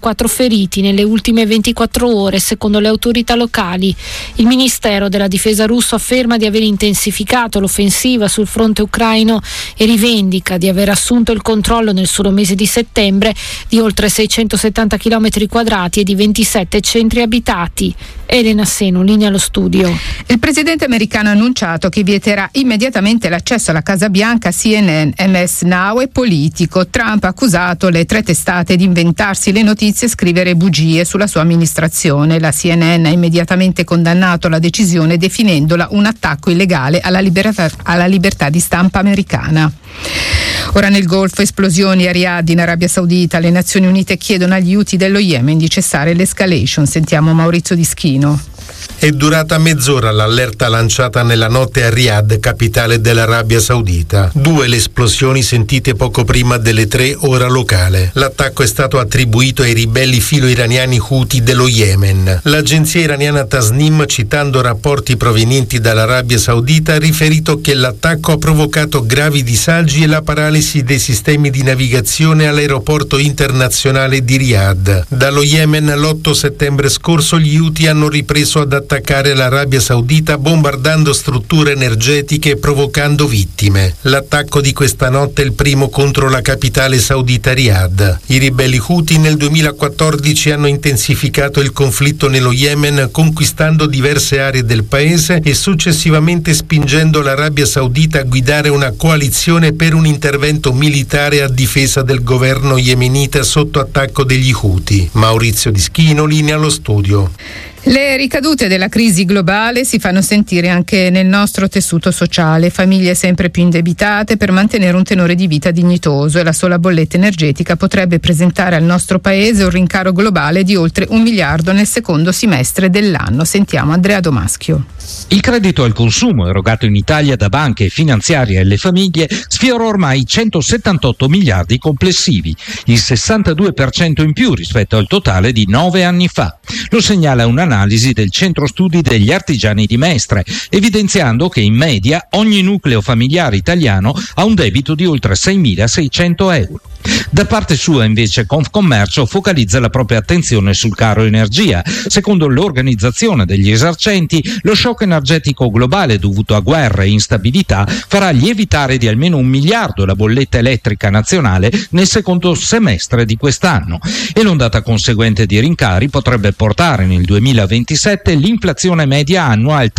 34 feriti nelle ultime 24 ore, secondo le autorità locali. Il Ministero della Difesa russo afferma di aver intensificato l'offensiva sul fronte ucraino e rivendica di aver assunto il controllo nel solo mese di settembre di oltre 670 km quadrati e di 27 centri abitati. Elena Senu, linea allo studio. Il presidente americano ha annunciato che vieterà immediatamente l'accesso alla Casa Bianca a CNN, MS Now e Politico. Trump ha accusato le 3 testate di inventarsi le notizie e scrivere bugie sulla sua amministrazione. La CNN ha immediatamente condannato la decisione definendola un attacco illegale alla libertà di stampa americana. Ora nel Golfo, esplosioni a Riyadh in Arabia Saudita. Le Nazioni Unite chiedono agli Houthi dello Yemen di cessare l'escalation. Sentiamo Maurizio Dischino. È durata mezz'ora l'allerta lanciata nella notte a Riyadh, capitale dell'Arabia Saudita. 2 le esplosioni sentite poco prima delle 3 ora locale. L'attacco è stato attribuito ai ribelli filo-iraniani Houthi dello Yemen. L'agenzia iraniana Tasnim, citando rapporti provenienti dall'Arabia Saudita, ha riferito che l'attacco ha provocato gravi disagi e la paralisi dei sistemi di navigazione all'aeroporto internazionale di Riyadh. Dallo Yemen l'8 settembre scorso gli Houthi hanno ripreso ad attaccare l'Arabia Saudita bombardando strutture energetiche e provocando vittime. L'attacco di questa notte è il primo contro la capitale saudita Riyadh. I ribelli Houthi nel 2014 hanno intensificato il conflitto nello Yemen, conquistando diverse aree del paese e successivamente spingendo l'Arabia Saudita a guidare una coalizione per un intervento militare a difesa del governo yemenita sotto attacco degli Houthi. Maurizio Dischino, linea allo studio. Le ricadute della crisi globale si fanno sentire anche nel nostro tessuto sociale. Famiglie sempre più indebitate per mantenere un tenore di vita dignitoso e la sola bolletta energetica potrebbe presentare al nostro paese un rincaro globale di oltre 1 miliardo nel secondo semestre dell'anno. Sentiamo Andrea Domaschio. Il credito al consumo erogato in Italia da banche, finanziarie e alle famiglie sfiora ormai i 178 miliardi complessivi, il 62% in più rispetto al totale di 9 anni fa. Lo segnala un'analisi del Centro Studi degli Artigiani di Mestre, evidenziando che in media ogni nucleo familiare italiano ha un debito di oltre 6.600 euro. Da parte sua invece Confcommercio focalizza la propria attenzione sul caro energia. Secondo l'organizzazione degli esercenti, lo shock energetico globale dovuto a guerra e instabilità farà lievitare di almeno 1 miliardo la bolletta elettrica nazionale nel secondo semestre di quest'anno e l'ondata conseguente di rincari potrebbe portare nel 2027 l'inflazione media annua al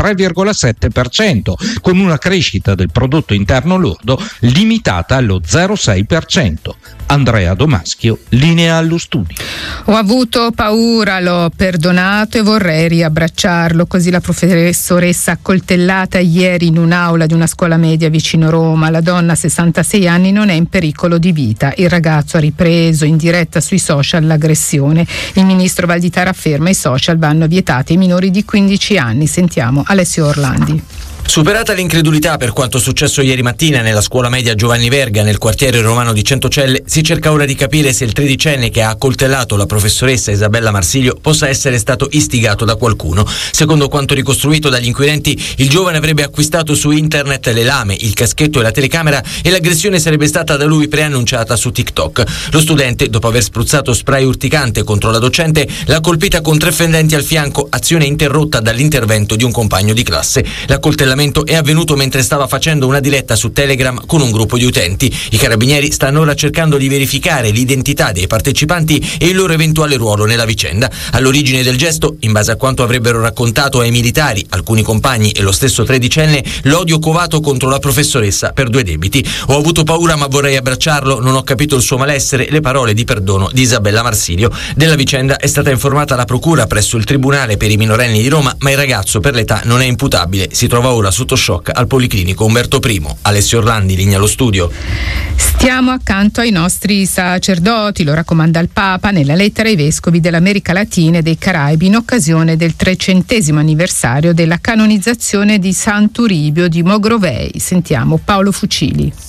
3,7%, con una crescita del prodotto interno lordo limitata allo 0,6%. Andrea Domaschio, linea allo studio. Ho avuto paura, l'ho perdonato e vorrei riabbracciarlo. Così la professoressa accoltellata ieri in un'aula di una scuola media vicino Roma. La donna, 66 anni, non è in pericolo di vita. Il ragazzo ha ripreso in diretta sui social l'aggressione. Il ministro Valditara afferma i social vanno vietati ai minori di 15 anni. Sentiamo Alessio Orlandi. Superata l'incredulità per quanto successo ieri mattina nella scuola media Giovanni Verga nel quartiere romano di Centocelle, si cerca ora di capire se il 13enne che ha accoltellato la professoressa Isabella Marsilio possa essere stato istigato da qualcuno. Secondo quanto ricostruito dagli inquirenti, il giovane avrebbe acquistato su internet le lame, il caschetto e la telecamera e l'aggressione sarebbe stata da lui preannunciata su TikTok. Lo studente, dopo aver spruzzato spray urticante contro la docente, l'ha colpita con 3 fendenti al fianco, azione interrotta dall'intervento di un compagno di classe. L'accoltellamento è avvenuto mentre stava facendo una diretta su Telegram con un gruppo di utenti. I carabinieri stanno ora cercando di verificare l'identità dei partecipanti e il loro eventuale ruolo nella vicenda. All'origine del gesto, in base a quanto avrebbero raccontato ai militari, alcuni compagni e lo stesso 13enne, l'odio covato contro la professoressa per 2 debiti. Ho avuto paura ma vorrei abbracciarlo, non ho capito il suo malessere, le parole di perdono di Isabella Marsilio. Della vicenda è stata informata la procura presso il Tribunale per i minorenni di Roma, ma il ragazzo per l'età non è imputabile, si trova ora sotto shock al Policlinico Umberto I. Alessio Orlandi, linea allo studio. Stiamo accanto ai nostri sacerdoti, lo raccomanda il Papa nella lettera ai vescovi dell'America Latina e dei Caraibi in occasione del 300° anniversario della canonizzazione di Sant'Uribio di Mogrovei. Sentiamo Paolo Fucili.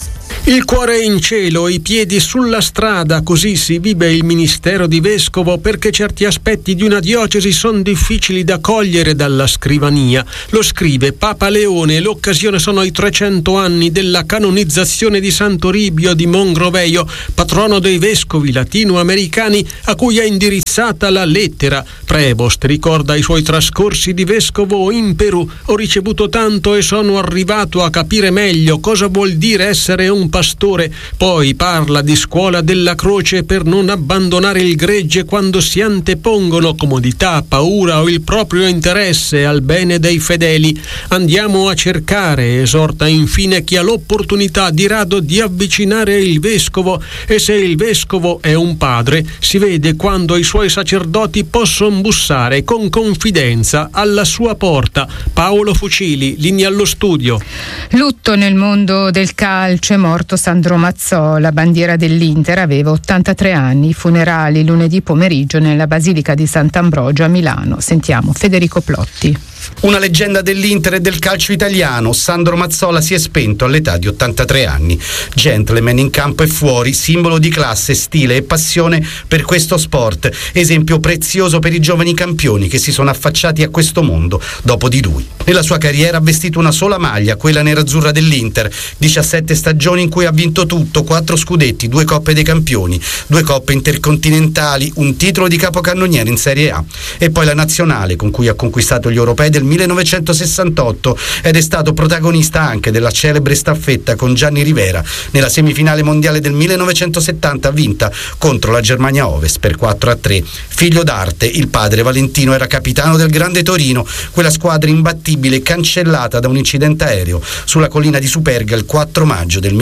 Il cuore in cielo, i piedi sulla strada, così si vive il ministero di vescovo, perché certi aspetti di una diocesi sono difficili da cogliere dalla scrivania. Lo scrive Papa Leone, l'occasione sono i 300 anni della canonizzazione di Sant'Oribio di Mongroveio, patrono dei vescovi latinoamericani, a cui è indirizzata la lettera. Prevost ricorda i suoi trascorsi di vescovo in Perù. Ho ricevuto tanto e sono arrivato a capire meglio cosa vuol dire essere un pastore. Poi parla di scuola della croce per non abbandonare il gregge quando si antepongono comodità, paura o il proprio interesse al bene dei fedeli. Andiamo a cercare, esorta infine, chi ha l'opportunità di rado di avvicinare il vescovo, e se il vescovo è un padre, si vede quando i suoi sacerdoti possono bussare con confidenza alla sua porta. Paolo Fucili, Linea allo studio. Lutto nel mondo del calcio, è morto Sandro Mazzola, bandiera dell'Inter, aveva 83 anni. Funerali lunedì pomeriggio nella Basilica di Sant'Ambrogio a Milano. Sentiamo Federico Plotti. Una leggenda dell'Inter e del calcio italiano, Sandro Mazzola si è spento all'età di 83 anni. Gentleman in campo e fuori, simbolo di classe, stile e passione per questo sport, esempio prezioso per i giovani campioni che si sono affacciati a questo mondo dopo di lui. Nella sua carriera ha vestito una sola maglia, quella nerazzurra dell'Inter, 17 stagioni in cui ha vinto tutto, 4 scudetti, 2 coppe dei campioni, 2 coppe intercontinentali, un titolo di capocannoniere in Serie A e poi la nazionale con cui ha conquistato gli europei del 1968 ed è stato protagonista anche della celebre staffetta con Gianni Rivera nella semifinale mondiale del 1970 vinta contro la Germania Ovest per 4-3. Figlio d'arte, il padre Valentino era capitano del Grande Torino, quella squadra imbattibile cancellata da un incidente aereo sulla collina di Superga il 4 maggio del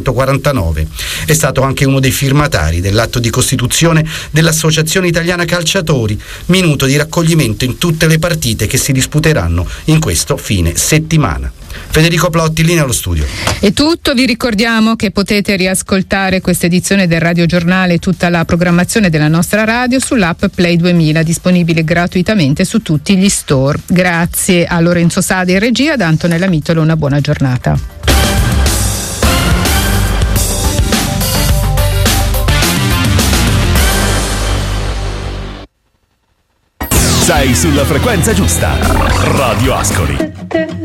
1949. È stato anche uno dei firmatari dell'atto di costituzione dell'Associazione Italiana Calciatori, minuto di raccoglimento in tutte le partite che si disputeranno in questo fine settimana. Federico Plotti, Linea allo studio. È tutto, vi ricordiamo che potete riascoltare questa edizione del Radio Giornale e tutta la programmazione della nostra radio sull'app Play 2000, disponibile gratuitamente su tutti gli store. Grazie a Lorenzo Sade in regia, da Antonella Mitolo, una buona giornata. Sei sulla frequenza giusta. Radio Ascoli.